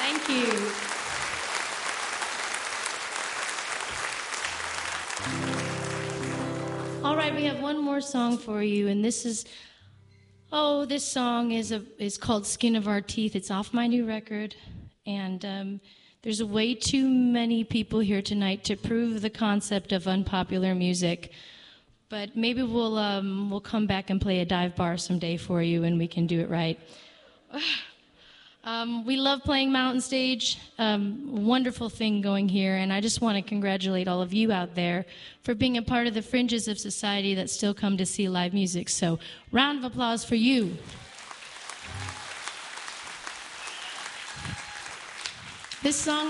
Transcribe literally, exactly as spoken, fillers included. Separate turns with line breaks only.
Thank you. All right, we have one more song for you, and this is, oh, this song is a is called "Skin of Our Teeth." It's off my new record, and um, there's way too many people here tonight to prove the concept of unpopular music. But maybe we'll um, we'll come back and play a dive bar someday for you, and we can do it right. Um, we love playing Mountain Stage. Um, wonderful thing going here, and I just want to congratulate all of you out there for being a part of the fringes of society that still come to see live music. So, round of applause for you. This song